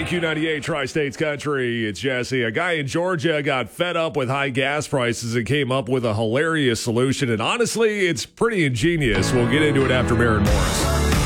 Q98 Tri-States Country. It's Jesse. A guy in Georgia got fed up with high gas prices and came up with a hilarious solution. And honestly, it's pretty ingenious. We'll get into it after Maren Morris.